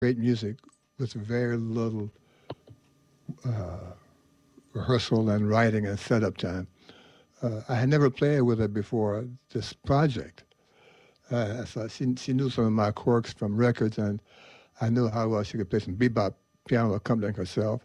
great music with very little rehearsal and writing and setup time. I had never played with her before this project. So she knew some of my quirks from records, and I knew how well she could play some bebop piano accompanying herself.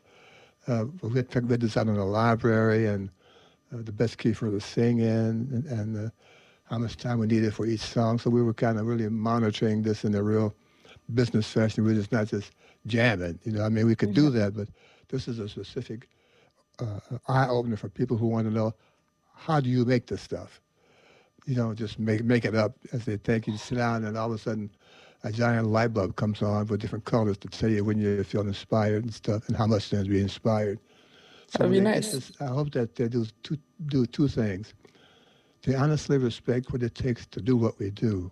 We had this out in the library, and the best key for her to sing in, and how much time we needed for each song. So we were kind of really monitoring this in a real business fashion. We were just not just jamming. I mean, we could do that, but this is a specific eye-opener for people who want to know, how do you make this stuff? You don't just make it up as they think. You sit down, and all of a sudden, a giant light bulb comes on with different colors to tell you when you feel inspired and stuff, and how much to be inspired. So That'd when be they get nice. this, I hope that they do two things. They honestly respect what it takes to do what we do,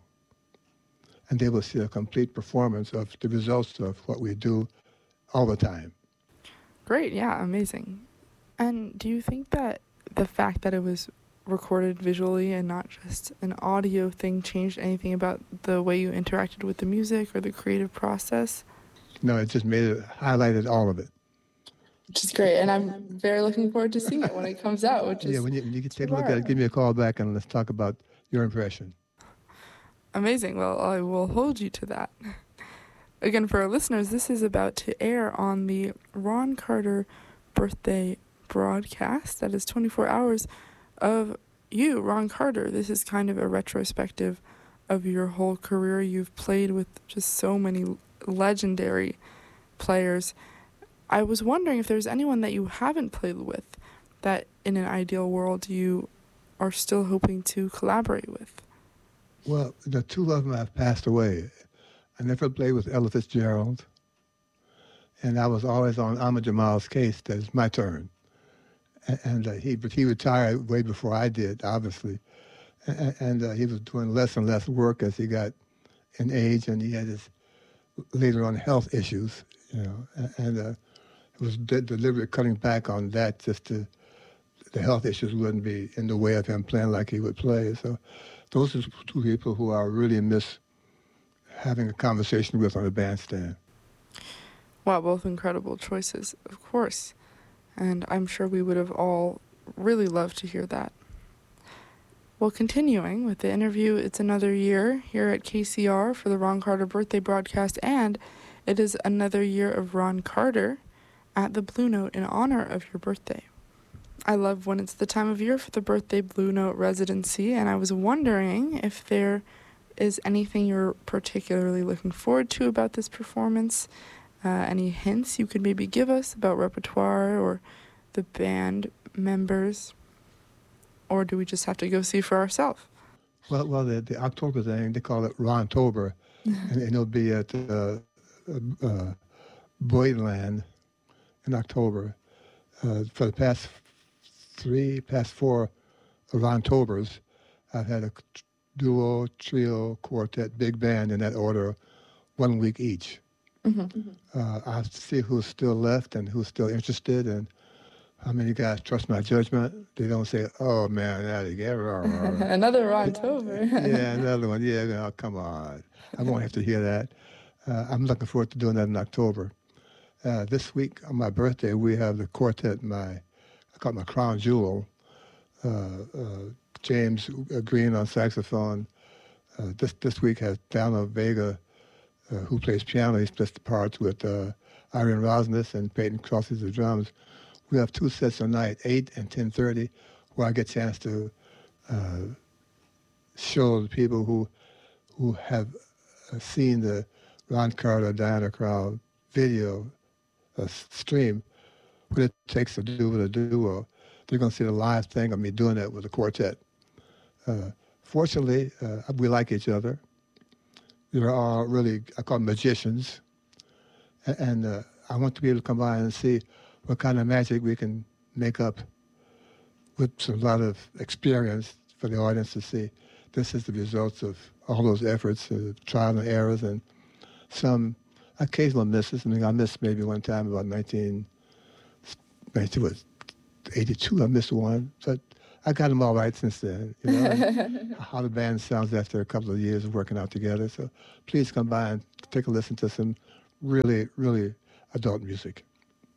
and they will see a complete performance of the results of what we do all the time. Great, yeah, amazing. And do you think that the fact that it was recorded visually and not just an audio thing changed anything about the way you interacted with the music or the creative process? No, it just highlighted all of it. Which is great, and I'm very looking forward to seeing it when it comes out, which Yeah, is when you can take a look at it, give me a call back and let's talk about your impression. amazing. Well, I will hold you to that. Again, for our listeners, this is about to air on the Ron Carter birthday broadcast. That is 24 hours of you, Ron Carter. This is kind of a retrospective of your whole career. You've played with just so many legendary players. I was wondering if there's anyone that you haven't played with that in an ideal world you are still hoping to collaborate with. Well, the two of them have passed away. I never played with Ella Fitzgerald, and I was always on Ahmad Jamal's case that it's my turn. And he retired way before I did, obviously. And he was doing less and less work as he got in age, and he had his later on health issues, and it was deliberately cutting back on that just to the health issues wouldn't be in the way of him playing like he would play. So those are two people who I really miss having a conversation with on the bandstand. Wow, both incredible choices, of course. And I'm sure we would have all really loved to hear that. Well, continuing with the interview, it's another year here at KCR for the Ron Carter birthday broadcast, and it is another year of Ron Carter at the Blue Note in honor of your birthday. I love when it's the time of year for the birthday Blue Note residency, and I was wondering if there is anything you're particularly looking forward to about this performance. Any hints you could maybe give us about repertoire or the band members? Or do we just have to go see for ourselves? Well, the October thing, they call it Rontober, and it'll be at Boydenland in October. For the past four Rontobers, I've had a duo, trio, quartet, big band in that order, 1 week each. I see who's still left and who's still interested, and how many guys trust my judgment. They don't say, "Oh man, another Rontober." Yeah, another one. Yeah, no, come on. I won't have to hear that. I'm looking forward to doing that in October. This week on my birthday, we have the quartet. I call it my crown jewel. James Green on saxophone. This week has Dana Vega, who plays piano. He splits the parts with Irene Rosnes, and Peyton Crosses the drums. We have two sets a night, 8 and 10:30, where I get a chance to show the people who have seen the Ron Carter Diana Krall video stream what it takes to do with a duo. They're going to see the live thing of me doing that with a quartet. Fortunately, we like each other. They're all really, I call them magicians. And I want to be able to come by and see what kind of magic we can make up with a lot of experience for the audience to see. This is the results of all those efforts, trial and errors, and some occasional misses. I mean, I missed maybe one time about 1982. I missed one, but I got them all right since then. How the band sounds after a couple of years of working out together. So please come by and take a listen to some really, really adult music.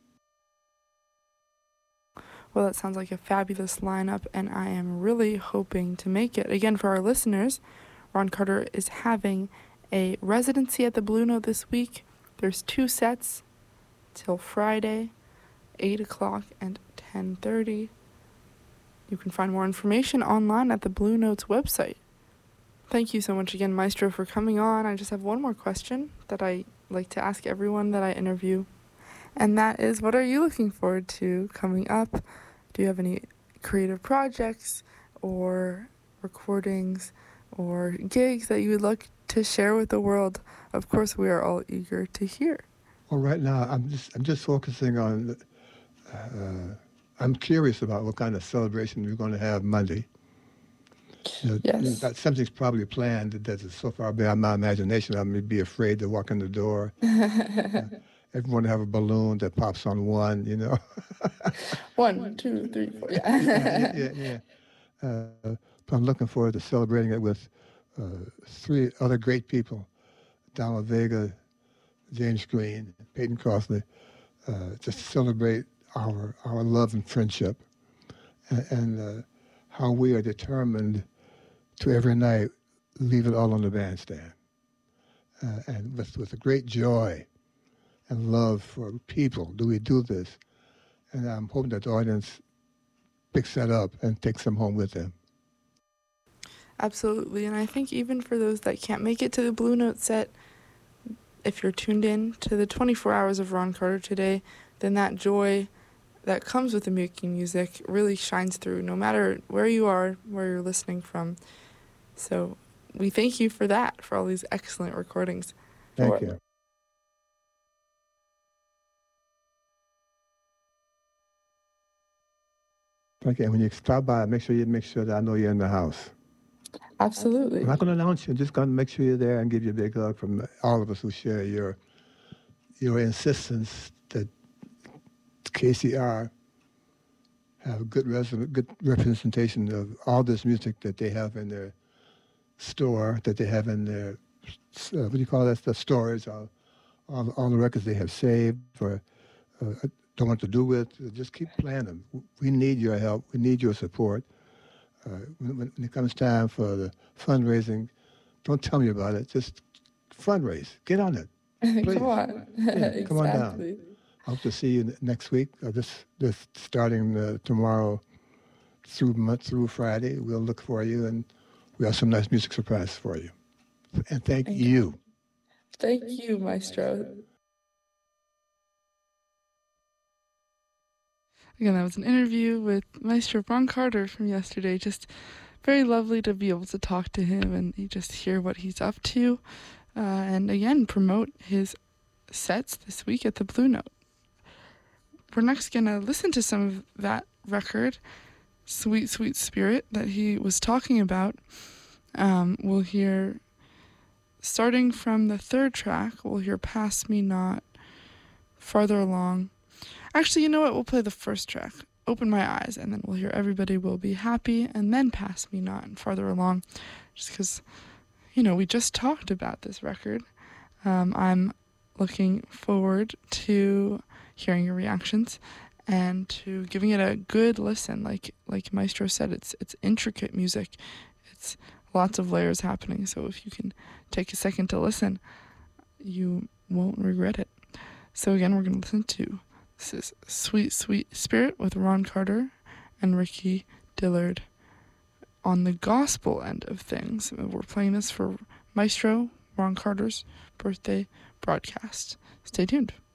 Well, that sounds like a fabulous lineup, and I am really hoping to make it. Again, for our listeners, Ron Carter is having a residency at the Blue Note this week. There's 2 sets till Friday, 8 o'clock and 10:30. You can find more information online at the Blue Note's website. Thank you so much again, Maestro, for coming on. I just have one more question that I like to ask everyone that I interview, and that is, what are you looking forward to coming up? Do you have any creative projects or recordings or gigs that you would like to share with the world? Of course, we are all eager to hear. Well, right now I'm just focusing on. I'm curious about what kind of celebration we're going to have Monday. Yes. Something's probably planned that is so far beyond my imagination. I may be afraid to walk in the door. Everyone have a balloon that pops on one, 1, 2, 3, 4. Yeah. But I'm looking forward to celebrating it with 3 other great people: Donald Vega, James Green, Peyton Crossley, just to celebrate our love and friendship, and how we are determined to every night leave it all on the bandstand, and with a great joy and love for people do we do this, and I'm hoping that the audience picks that up and takes them home with them. Absolutely, and I think even for those that can't make it to the Blue Note set, if you're tuned in to the 24 hours of Ron Carter today, then that joy that comes with the making music really shines through, no matter where you are, where you're listening from. So we thank you for that, for all these excellent recordings. Thank you. Okay, and when you stop by, make sure that I know you're in the house. Absolutely. I'm not going to announce you. I'm just going to make sure you're there and give you a big hug from all of us who share your insistence that KCR have good representation of all this music that they have in their store, that they have in their, what do you call that, the storage, all the records they have saved or don't want to do with. Just keep playing them. We need your help. We need your support. When it comes time for the fundraising, don't tell me about it. Just fundraise. Get on it. Please. Come on. Yeah, Exactly. come on down. I hope to see you next week. This starting tomorrow through Friday. We'll look for you, and we have some nice music surprises for you. And thank you. Thank you, Maestro. Again, that was an interview with Maestro Ron Carter from yesterday. Just very lovely to be able to talk to him and just hear what he's up to. And again, promote his sets this week at the Blue Note. We're next going to listen to some of that record, Sweet, Sweet Spirit, that he was talking about. We'll hear, starting from the 3rd track, we'll hear Pass Me Not, Farther Along. Actually, you know what? We'll play the 1st track, Open My Eyes, and then we'll hear Everybody Will Be Happy, and then Pass Me Not and Farther Along, just because, we just talked about this record. I'm looking forward to hearing your reactions and to giving it a good listen. Like Maestro said, it's intricate music. It's lots of layers happening, so if you can take a second to listen, you won't regret it. So again, we're going to listen to, this is Sweet, Sweet Spirit with Ron Carter and Ricky Dillard on the gospel end of things. We're playing this for Maestro Ron Carter's birthday broadcast. Stay tuned.